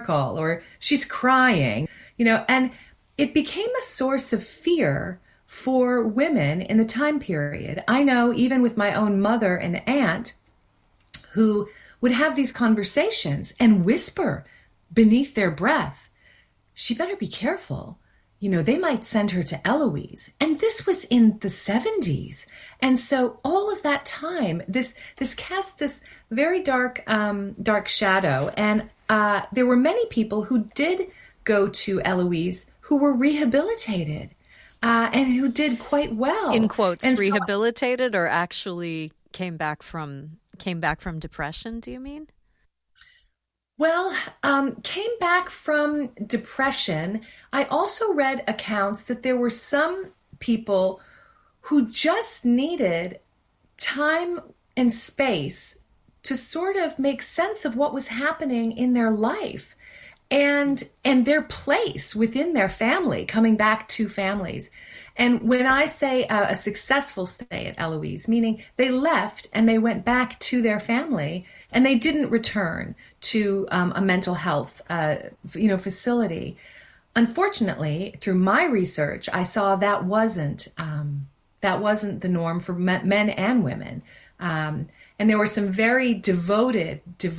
hysterical, or she's crying, and it became a source of fear for women in the time period. I know even with my own mother and aunt who would have these conversations and whisper beneath their breath, she better be careful. They might send her to Eloise. And this was in the 70s. And so all of that time, this cast this very dark shadow. And there were many people who did go to Eloise who were rehabilitated and who did quite well. In quotes, and rehabilitated, or actually came back from depression, do you mean? Well, came back from depression. I also read accounts that there were some people who just needed time and space to sort of make sense of what was happening in their life and their place within their family, coming back to families. And when I say a successful stay at Eloise, meaning they left and they went back to their family and they didn't return to a mental health facility. Unfortunately, through my research, I saw that wasn't the norm for men and women. And there were some very devoted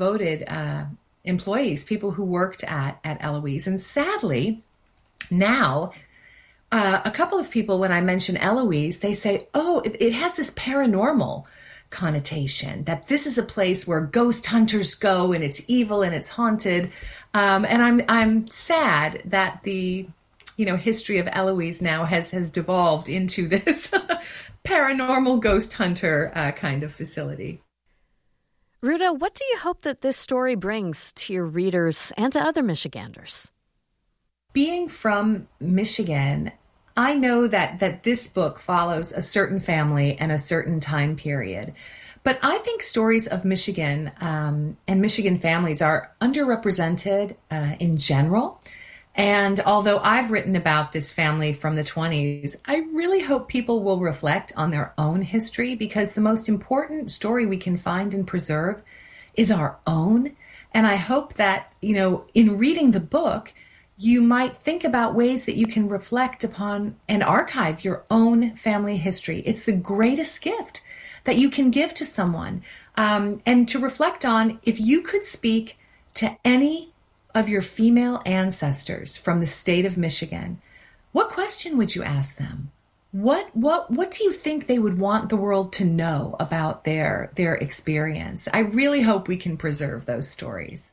employees, people who worked at Eloise. And sadly, now, a couple of people, when I mention Eloise, they say, oh, it has this paranormal connotation, that this is a place where ghost hunters go and it's evil and it's haunted. And I'm sad that the history of Eloise now has devolved into this paranormal ghost hunter kind of facility. Ruta, what do you hope that this story brings to your readers and to other Michiganders? Being from Michigan, I know that this book follows a certain family and a certain time period. But I think stories of Michigan and Michigan families are underrepresented in general. And although I've written about this family from the 20s, I really hope people will reflect on their own history, because the most important story we can find and preserve is our own. And I hope that, in reading the book, you might think about ways that you can reflect upon and archive your own family history. It's the greatest gift that you can give to someone. And to reflect on, if you could speak to any of your female ancestors from the state of Michigan, what question would you ask them? What do you think they would want the world to know about their experience? I really hope we can preserve those stories.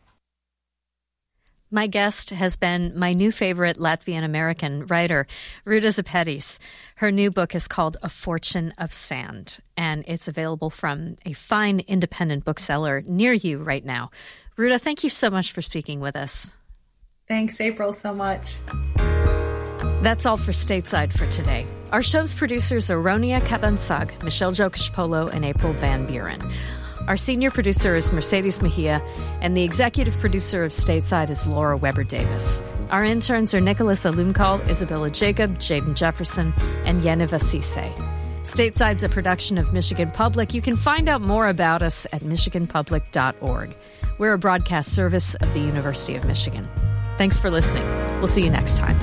My guest has been my new favorite Latvian-American writer, Ruta Sepetys. Her new book is called A Fortune of Sand, and it's available from a fine independent bookseller near you right now. Ruta, thank you so much for speaking with us. Thanks, April, so much. That's all for Stateside for today. Our show's producers are Ronia Cabansag, Michelle Jokic-Polo, and April Van Buren. Our senior producer is Mercedes Mejia, and the executive producer of Stateside is Laura Weber-Davis. Our interns are Nicholas Alumkal, Isabella Jacob, Jaden Jefferson, and Yeniva Cisse. Stateside's a production of Michigan Public. You can find out more about us at michiganpublic.org. We're a broadcast service of the University of Michigan. Thanks for listening. We'll see you next time.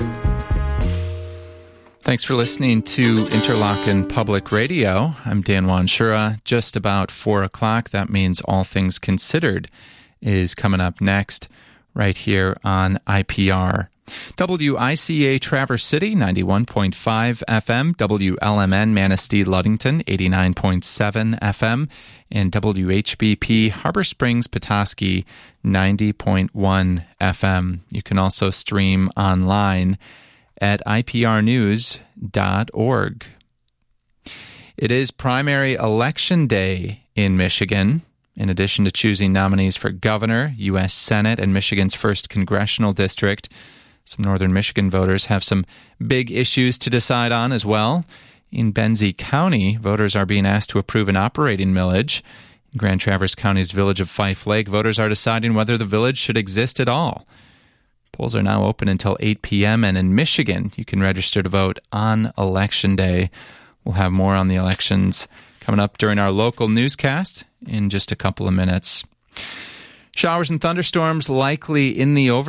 Thanks for listening to Interlochen Public Radio. I'm Dan Wanshura. Just about 4 o'clock. That means All Things Considered is coming up next right here on IPR. WICA Traverse City, 91.5 FM, WLMN Manistee Ludington, 89.7 FM, and WHBP Harbor Springs Petoskey, 90.1 FM. You can also stream online at iprnews.org. It is primary election day in Michigan. In addition to choosing nominees for governor, U.S. Senate, and Michigan's 1st congressional district, some northern Michigan voters have some big issues to decide on as well. In Benzie County, voters are being asked to approve an operating millage. In Grand Traverse County's village of Fife Lake, voters are deciding whether the village should exist at all. Polls are now open until 8 p.m., and in Michigan, you can register to vote on Election Day. We'll have more on the elections coming up during our local newscast in just a couple of minutes. Showers and thunderstorms likely in the